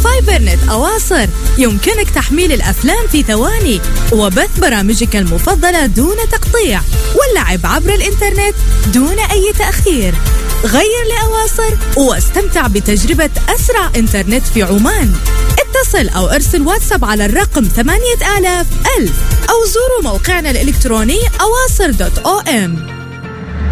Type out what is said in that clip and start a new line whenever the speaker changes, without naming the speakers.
فايبر نت أواصر يمكنك تحميل الأفلام في ثواني وبث برامجك المفضلة دون تقطيع واللعب عبر الإنترنت دون أي تأخير. غير لأواصر واستمتع بتجربة أسرع إنترنت في عمان. اتصل أو ارسل واتساب على الرقم 8000 أو زوروا موقعنا الإلكتروني awasr.om.